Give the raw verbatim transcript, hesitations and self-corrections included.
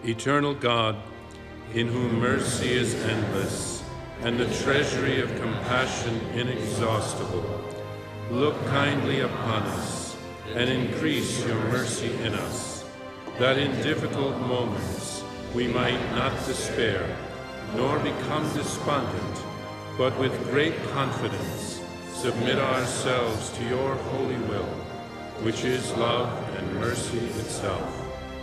Eternal God, in whom mercy is endless, and the treasury of compassion inexhaustible, look kindly upon us, and increase your mercy in us, that in difficult moments we might not despair, nor become despondent, but with great confidence submit ourselves to your holy will, which is love and mercy itself.